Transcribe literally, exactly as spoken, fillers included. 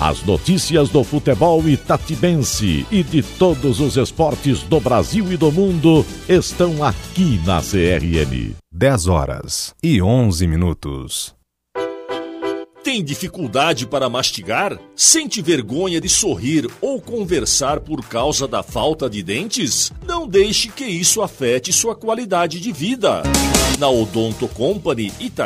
As notícias do futebol itatibense e de todos os esportes do Brasil e do mundo estão aqui na C R N. dez horas e onze minutos. Tem dificuldade para mastigar? Sente vergonha de sorrir ou conversar por causa da falta de dentes? Não deixe que isso afete sua qualidade de vida. Na Odonto Company Ita